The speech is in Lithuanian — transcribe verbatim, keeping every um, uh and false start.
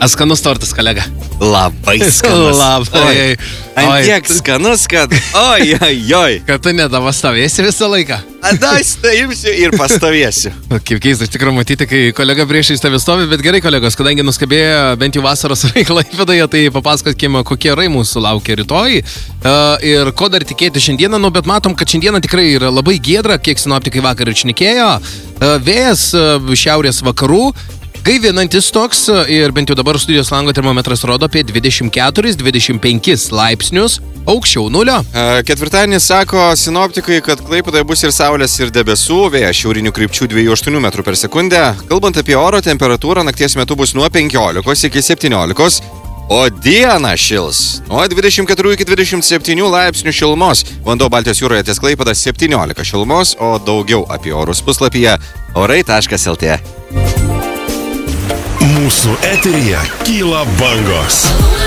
Skanus tortas, kolega. Labai skanus. Labai. Ant tiek skanus, kad oi, oi, oi. Kad tu nedavastovėsi visą laiką. Adais, tai imsiu ir pastovėsiu. Kaip keista, iš tikrųjų matyti, kai kolega priešais tave stovi, bet gerai, kolegos, kadangi nuskabėjo bent jau vasaros veiklai Klaipėdoje, tai papasakokime, kokie orai mūsų laukia rytoj ir ko dar tikėti šiandieną, nu, bet matom, kad šiandieną tikrai yra labai giedra, kiek sinoptikai vakar ir šnekėjo, vėjas šiaurės vakarų, gaivinantis toks ir bent jau dabar studijos lango termometras rodo apie dvidešimt keturis dvidešimt penkis laipsnius, aukščiau nulio. Ketvirtadienį sako sinoptikai, kad Klaipėdoje bus ir saulės, ir debesų, vėjas šiaurinių krypčių dviejų aštuonių metrų per sekundę. Kalbant apie oro temperatūrą, nakties metu bus nuo penkiolikos iki septyniolikos, o dieną šils nuo dvidešimt keturių iki dvidešimt septynių laipsnių šilumos. Vanduo Baltijos jūroje ties Klaipėda septyniolika šilumos, o daugiau apie orus puslapyje orai taškas lt. Mūsų eteryje kyla bangos.